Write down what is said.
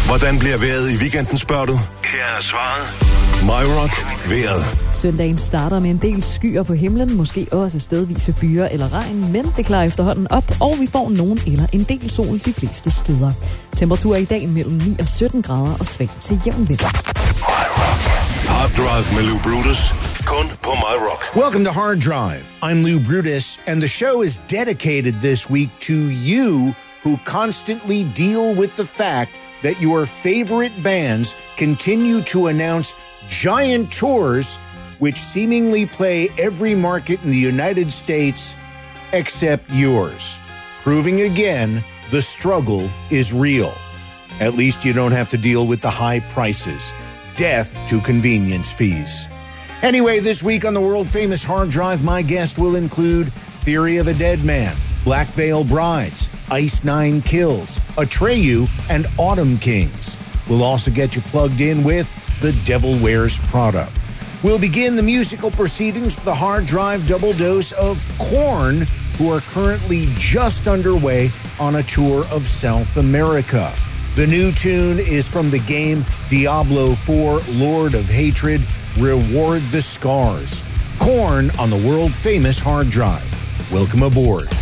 Hvordan bliver vejret i weekenden, spørger du? Her er svaret. MyRock vejret. Søndagen starter med en del skyer på himlen, måske også stedvise byer eller regn, men det klarer efterhånden op, og vi får nogen eller en del sol de fleste steder. Temperatur i dag mellem 9 og 17 grader og svag til jævn vinter. Hard Drive med Lou Brutus. Kun på MyRock. Welcome to Hard Drive. I'm Lou Brutus, and the show is dedicated this week to you who constantly deal with the fact that your favorite bands continue to announce giant tours which seemingly play every market in the United States except yours. Proving again, the struggle is real. At least you don't have to deal with the high prices. Death to convenience fees. Anyway, this week on the world-famous Hard Drive, my guest will include Theory of a Dead Man, Black Veil Brides, Ice Nine Kills, Atreyu, and Autumn Kings. We'll also get you plugged in with The Devil Wears Prada. We'll begin the musical proceedings with the Hard Drive double dose of Korn, who are currently just underway on a tour of South America. The new tune is from the game Diablo 4 Lord of Hatred, Reward the Scars. Korn on the world-famous Hard Drive. Welcome aboard.